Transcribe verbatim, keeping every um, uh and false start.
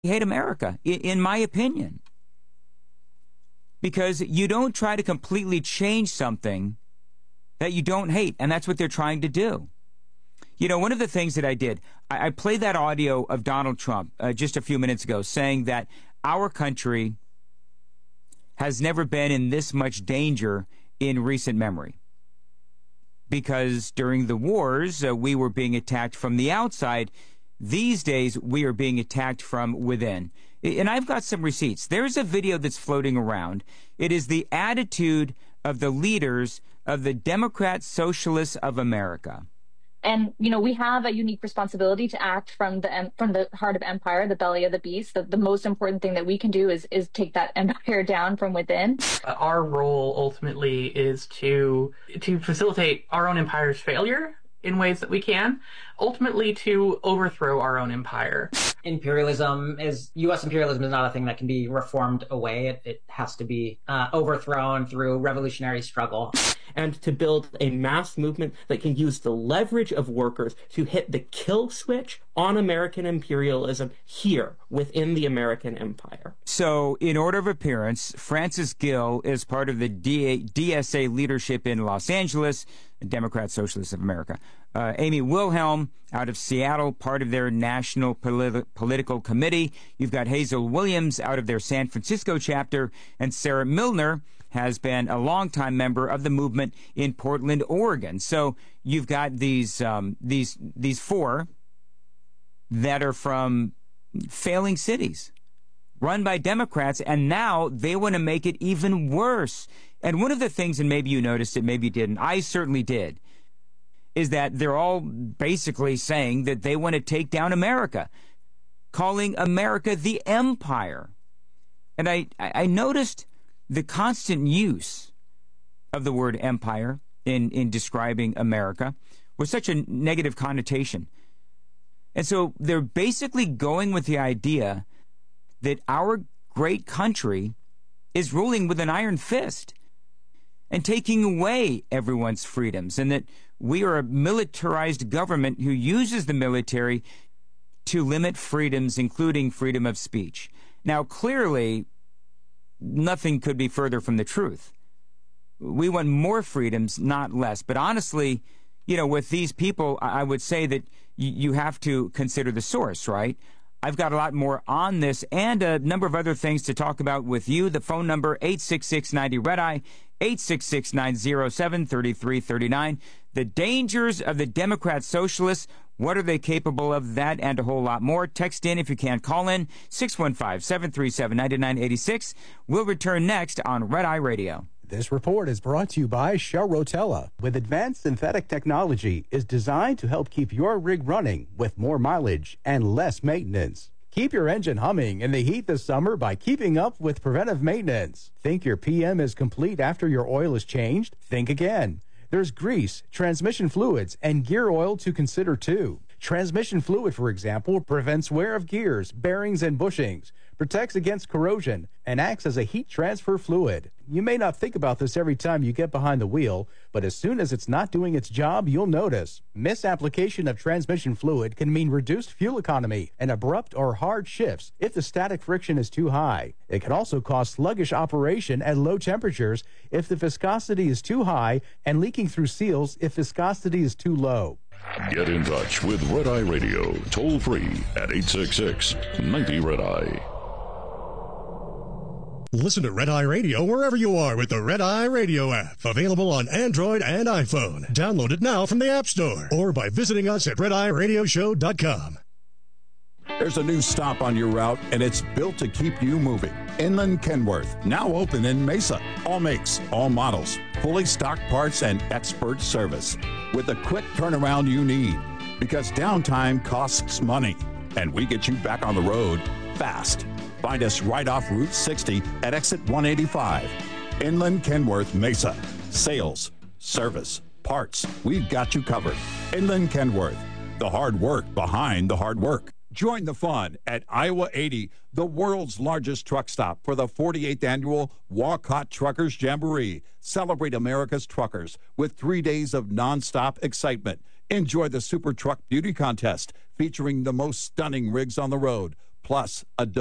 hate America, in my opinion. Because you don't try to completely change something that you don't hate, and that's what they're trying to do. You know, one of the things that I did, I, I played that audio of Donald Trump uh, just a few minutes ago saying that our country has never been in this much danger in recent memory. Because during the wars, uh, we were being attacked from the outside. These days, we are being attacked from within. And I've got some receipts. There's a video that's floating around. It is the attitude of the leaders of the Democrat Socialists of America. And, you know, we have a unique responsibility to act from the from the heart of empire, the belly of the beast. The, the most important thing that we can do is is take that empire down from within. Our role ultimately is to to facilitate our own empire's failure in ways that we can, ultimately to overthrow our own empire. Imperialism is, U S imperialism is not a thing that can be reformed away. It, it has to be uh, overthrown through revolutionary struggle. And to build a mass movement that can use the leverage of workers to hit the kill switch on American imperialism here within the American empire. So, in order of appearance, Francis Gill is part of the D S A leadership in Los Angeles, Democrat Socialists of America. Uh, Amy Wilhelm out of Seattle, part of their National Polit- Political Committee. You've got Hazel Williams out of their San Francisco chapter, and Sarah Milner has been a longtime member of the movement in Portland, Oregon. So you've got these um, these these four that are from failing cities, run by Democrats, and now they want to make it even worse. And one of the things, and maybe you noticed it, maybe you didn't, I certainly did, is that they're all basically saying that they want to take down America, calling America the empire. And I, I noticed the constant use of the word empire in, in describing America was such a negative connotation. And so they're basically going with the idea that our great country is ruling with an iron fist and taking away everyone's freedoms, and that we are a militarized government who uses the military to limit freedoms, including freedom of speech. Now, clearly, nothing could be further from the truth. We want more freedoms, not less. But honestly, you know, with these people, I would say that you have to consider the source, right? I've got a lot more on this and a number of other things to talk about with you. The phone number, eight six six, ninety, red eye, eight six six, nine zero seven, three three three nine. The dangers of the Democrat Socialists. What are they capable of? That and a whole lot more. Text in if you can. Call in six one five, seven three seven, nine nine eight six. We'll return next on Red Eye Radio. This report is brought to you by Shell Rotella. With advanced synthetic technology, is designed to help keep your rig running with more mileage and less maintenance. Keep your engine humming in the heat this summer by keeping up with preventive maintenance. Think your P M is complete after your oil is changed? Think again. There's grease, transmission fluids, and gear oil to consider too. Transmission fluid, for example, prevents wear of gears, bearings, and bushings, protects against corrosion, and acts as a heat transfer fluid. You may not think about this every time you get behind the wheel, but as soon as it's not doing its job, you'll notice. Misapplication of transmission fluid can mean reduced fuel economy and abrupt or hard shifts if the static friction is too high. It can also cause sluggish operation at low temperatures if the viscosity is too high and leaking through seals if viscosity is too low. Get in touch with Red Eye Radio, toll free at eight six six, ninety, red eye. Listen to Red Eye Radio wherever you are with the Red Eye Radio app. Available on Android and iPhone. Download it now from the App Store or by visiting us at red eye radio show dot com. There's a new stop on your route, and it's built to keep you moving. Inland Kenworth, now open in Mesa. All makes, all models, fully stocked parts, and expert service. With the quick turnaround you need. Because downtime costs money, and we get you back on the road fast. Find us right off Route sixty at exit one eighty-five. Inland Kenworth, Mesa. Sales, service, parts, we've got you covered. Inland Kenworth, the hard work behind the hard work. Join the fun at Iowa eighty, the world's largest truck stop for the forty-eighth annual Walcott Truckers Jamboree. Celebrate America's truckers with three days of nonstop excitement. Enjoy the Super Truck Beauty Contest featuring the most stunning rigs on the road. Plus plus adult